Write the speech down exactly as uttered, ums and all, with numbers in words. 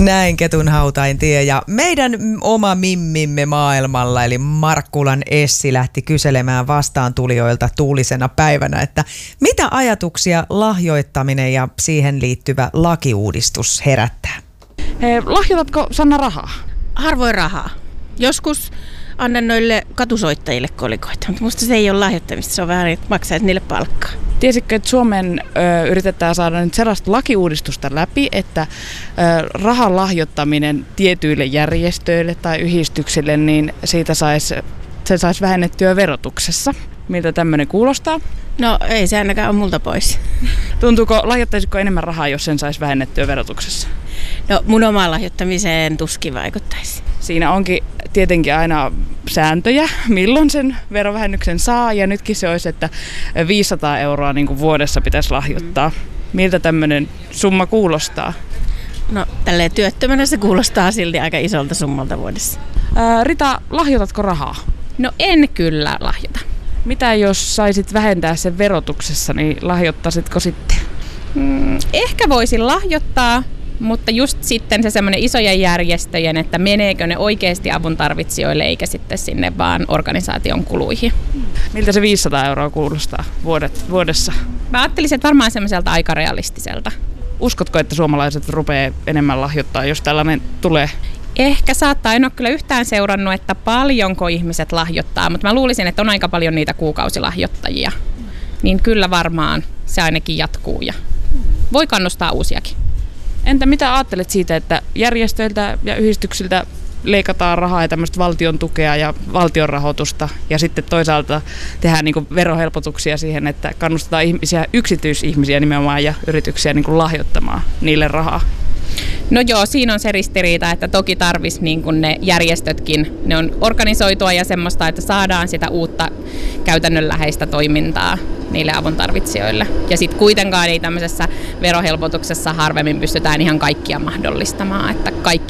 Näin Ketun hautaintie ja meidän oma mimmimme maailmalla eli Markkulan Essi lähti kyselemään vastaantulijoilta tuulisena päivänä, että mitä ajatuksia lahjoittaminen ja siihen liittyvä lakiuudistus herättää? He, lahjoitatko Sanna rahaa? Harvoin rahaa. Joskus annan noille katusoittajille kolikoita, mutta musta se ei ole lahjoittamista, se on vähän, että maksaisi niille palkkaa. Tiesitkö, että Suomeen ö, yritetään saada nyt sellaista lakiuudistusta läpi, että ö, rahan lahjoittaminen tietyille järjestöille tai yhdistyksille, niin siitä sais, se saisi vähennettyä verotuksessa. Miltä tämmöinen kuulostaa? No ei se ainakaan ole multa pois. Tuntuuko, lahjoittaisitko enemmän rahaa, jos sen saisi vähennettyä verotuksessa? No mun omaan lahjoittamiseen tuskin vaikuttaisi. Siinä onkin tietenkin aina sääntöjä, milloin sen verovähennyksen saa, ja nytkin se olisi, että viisisataa euroa niin kuin vuodessa pitäisi lahjoittaa. Miltä tämmöinen summa kuulostaa? No tälleen työttömänä se kuulostaa silti aika isolta summalta vuodessa. Ää, Rita, lahjoitatko rahaa? No en kyllä lahjoita. Mitä jos saisit vähentää sen verotuksessa, niin lahjoittaisitko sitten? Mm, ehkä voisin lahjoittaa, mutta just sitten se semmoinen isojen järjestöjen, että meneekö ne oikeasti avun tarvitsijoille eikä sitten sinne vaan organisaation kuluihin. Miltä se viisisataa euroa kuulostaa vuodet, vuodessa? Mä ajattelisin, että varmaan semmoiselta aika realistiselta. Uskotko, että suomalaiset rupeaa enemmän lahjoittaa, jos tällainen tulee? Ehkä saattaa, en ole kyllä yhtään seurannut, että paljonko ihmiset lahjoittaa, mutta mä luulisin, että on aika paljon niitä kuukausilahjoittajia. Niin kyllä varmaan se ainakin jatkuu ja voi kannustaa uusiakin. Entä mitä ajattelet siitä, että järjestöiltä ja yhdistyksiltä leikataan rahaa ja tämmöistä valtion tukea ja valtion rahoitusta ja sitten toisaalta tehdään niin kuin verohelpotuksia siihen, että kannustetaan ihmisiä, yksityisihmisiä nimenomaan ja yrityksiä niin kuin lahjoittamaan niille rahaa? No joo, siinä on se ristiriita, että toki tarvitsisi niin kuin ne järjestötkin, ne on organisoitua ja semmoista, että saadaan sitä uutta käytännönläheistä toimintaa niille avuntarvitsijoille. Ja sitten kuitenkaan ei tämmöisessä verohelpotuksessa harvemmin pystytään ihan kaikkia mahdollistamaan, että kaikki